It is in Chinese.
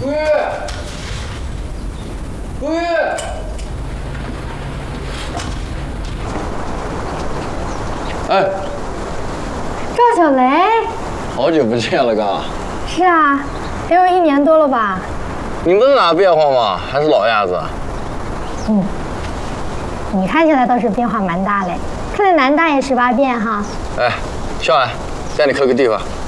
陆玉，陆玉，哎， 赵小雷， 好久不见了，哥。 是啊，得有1年多了吧？ 你没啥变化吗？还是老样子？ 你看起来倒是变化蛮大嘞，看来男大爷18变哈。 哎，笑来，带你抠个地方。